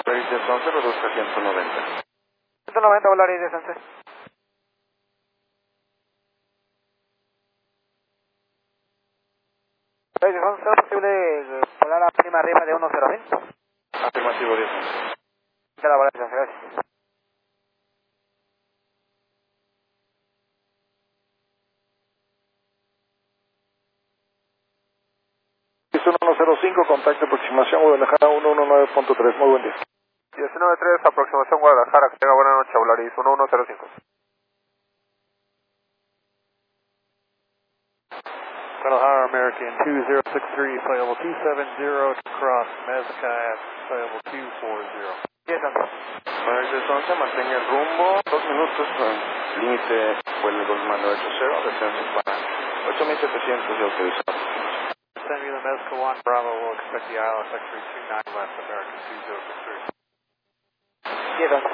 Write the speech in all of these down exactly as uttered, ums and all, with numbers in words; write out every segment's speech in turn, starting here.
Volaris diez once, reduzca ciento noventa. ciento noventa, Volaris diez once. Volaris diez once, ¿es posible volar a prima arriba de uno cero cinco? Afirmativo diez once. De la Volaris diez once, gracias. uno cero cinco, contacto aproximación Guadalajara uno uno nueve punto tres, muy buen día. diecinueve tres, aproximación Guadalajara, que tenga buena noche, Volaris uno uno cero cinco. Guadalajara American two zero six three, flight two seven zero to cross Mezca at flight two four zero. diez once. Volaris diez once, mantenga el rumbo, dos minutos, eh, límite, vuelo Golf mando ocho cero, descenso para ocho mil setecientos y autorizado. Send me the Mezca one, Bravo will expect the I L S X three two nine left, American two zero six three. diez once.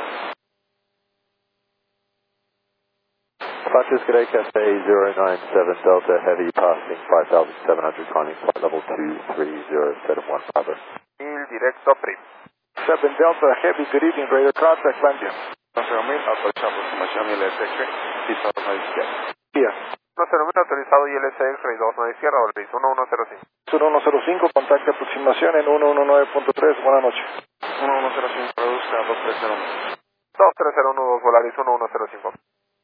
Francis Cadet Cathay zero nine seven Delta Heavy passing five thousand seven hundred, climbing flight level two three zero, set of one Bravo. mil directo PRIM. seven Delta Heavy, good evening, radar contact, land you. cero mil, autoriza aproximación I L S X, pista dos a la izquierda. Yeah. uno cero mil autorizado I L S X-Ray dos, no izquierda, Volaris uno uno cero cinco. uno cero cinco, contacto aproximación en uno uno nueve punto tres, buenas noches. uno uno cero cinco, reduzca dos tres cero uno. dos tres cero uno dos, Volaris uno uno cero cinco.